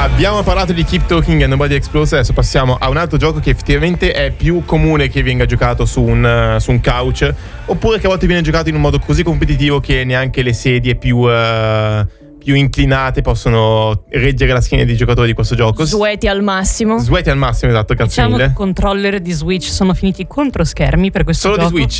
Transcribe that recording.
Abbiamo parlato di Keep Talking and Nobody Explodes, adesso passiamo a un altro gioco che effettivamente è più comune che venga giocato su un couch, oppure che a volte viene giocato in un modo così competitivo che neanche le sedie più inclinate possono reggere la schiena dei giocatori di questo gioco. Sweaty al massimo, esatto, Diciamo che Calzanile. i controller di Switch sono finiti contro schermi per questo Solo gioco. di Switch?